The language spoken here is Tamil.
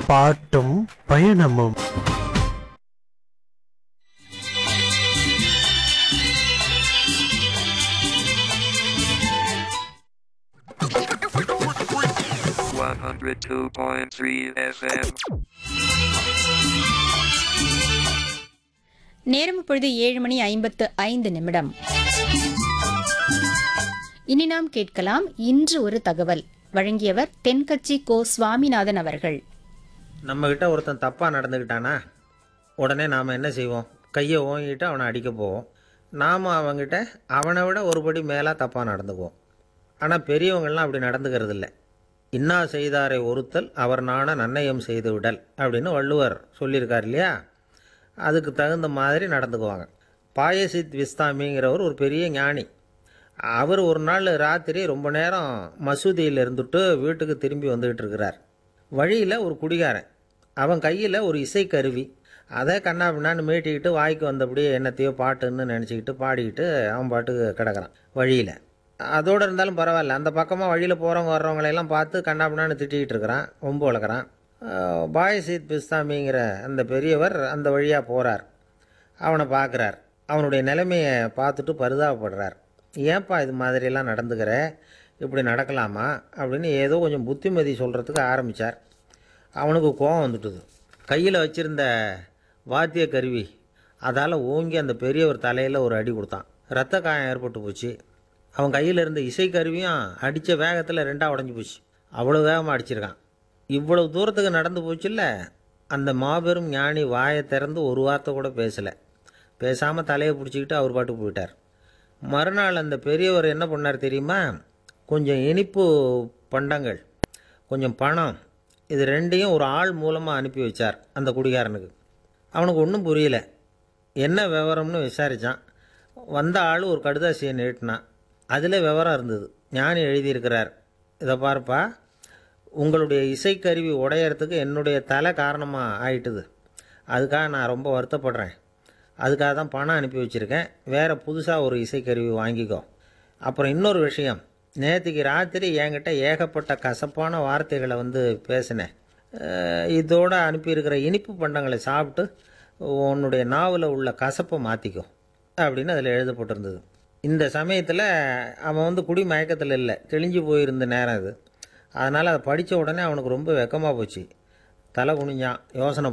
பாட்டும் பயணமும். நேரம் இப்பொழுது 7:55. இனி நாம் கேட்கலாம் இன்று ஒரு தகவல். வழங்கியவர் தென்கட்சி கோ சுவாமிநாதன் அவர்கள். நம்மக்கிட்ட ஒருத்தன் தப்பாக நடந்துக்கிட்டானா உடனே நாம் என்ன செய்வோம்? கையை ஓங்கிட்டு அவனை அடிக்க போவோம். நாம் அவங்ககிட்ட அவனை விட ஒரு படி மேலாக தப்பாக நடந்துக்குவோம். ஆனால் பெரியவங்கள்லாம் அப்படி நடந்துக்கிறது இல்லை. இன்னா செய்தாரை ஒருத்தல் அவர் நாண நன்னயம் செய்து விடல் அப்படின்னு வள்ளுவர் சொல்லியிருக்கார் இல்லையா? அதுக்கு தகுந்த மாதிரி நடந்துக்குவாங்க. பாயசித் விஸ்தாமிங்கிறவர் ஒரு பெரிய ஞானி. அவர் ஒரு நாள் ராத்திரி ரொம்ப நேரம் மசூதியில் இருந்துட்டு வீட்டுக்கு திரும்பி வந்துக்கிட்டு இருக்கிறார். வழியில் ஒரு குடிகாரன், அவன் கையில் ஒரு இசைக்கருவி, அதை கண்ணா பின்னான்னு மீட்டிக்கிட்டு வாய்க்கு வந்தபடியே என்னத்தையோ பாட்டுன்னு நினச்சிக்கிட்டு பாடிக்கிட்டு அவன் பாட்டுக்கு கிடக்கிறான் வழியில். அதோடு இருந்தாலும் பரவாயில்ல, அந்த பக்கமாக வழியில் போகிறவங்க வர்றவங்களையெல்லாம் பார்த்து கண்ணா பின்னான்னு திட்டிக்கிட்டு இருக்கிறான், ரொம்ப வளர்க்குறான். பாயசித் பிஸ்தாமிங்கிற அந்த பெரியவர் அந்த வழியாக போகிறார். அவனை பார்க்குறார். அவனுடைய நிலைமையை பார்த்துட்டு பரிதாபப்படுறார். ஏன்பா இது மாதிரியெல்லாம் நடந்துக்கிற, இப்படி நடக்கலாமா அப்படின்னு ஏதோ கொஞ்சம் புத்திமதி சொல்கிறதுக்கு ஆரம்பித்தார். அவனுக்கு கோபம் வந்துட்டுது. கையில் வச்சுருந்த வாத்திய கருவி அதால் ஓங்கி அந்த பெரியவர் தலையில் ஒரு அடி கொடுத்தான். ரத்த காயம் ஏற்பட்டு போச்சு. அவன் கையில் இருந்த இசைக்கருவியும் அடித்த வேகத்தில் ரெண்டாக உடஞ்சி போச்சு. அவ்வளோ வேகமாக அடிச்சிருக்கான். இவ்வளவு தூரத்துக்கு நடந்து போச்சுல்ல, அந்த மாபெரும் ஞானி வாயை திறந்து ஒரு வார்த்தை கூட பேசலை. பேசாமல் தலையை பிடிச்சிக்கிட்டு அவர் பாட்டுக்கு போயிட்டார். மறுநாள் அந்த பெரியவர் என்ன பண்ணார் தெரியுமா? கொஞ்சம் இனிப்பு பண்டங்கள், கொஞ்சம் பணம், இது ரெண்டையும் ஒரு ஆள் மூலமாக அனுப்பி வச்சார் அந்த குடிகாரனுக்கு. அவனுக்கு ஒன்றும் புரியல. என்ன விவரம்னு விசாரித்தான். வந்த ஆள் ஒரு கடுதாசியை நீட்டினான். அதில் விவரம் இருந்தது. ஞானி எழுதியிருக்கிறார், இதை பார்ப்பா, உங்களுடைய இசைக்கருவி உடையறதுக்கு என்னுடைய தலை காரணமாக ஆயிட்டுது. அதுக்காக நான் ரொம்ப வருத்தப்படுறேன். அதுக்காக தான் பணம் அனுப்பி வச்சுருக்கேன். வேறு புதுசாக ஒரு இசைக்கருவி வாங்கிக்கோ. அப்புறம் இன்னொரு விஷயம், நேற்றுக்கு ராத்திரி என்கிட்ட ஏகப்பட்ட கசப்பான வார்த்தைகளை பேசினேன். இதோடு அனுப்பியிருக்கிற இனிப்பு பண்டங்களை சாப்பிட்டு உன்னுடைய நாவில் உள்ள கசப்பை மாற்றிக்கோ அப்படின்னு அதில் எழுதப்பட்டிருந்தது. இந்த சமயத்தில் அவன் குடி மயக்கத்தில் இல்லை, தெளிஞ்சு போயிருந்த நேரம் அது. அதனால் அதை படித்த உடனே அவனுக்கு ரொம்ப வெக்கமாக போச்சு. தலை குனிஞ்சான், யோசனை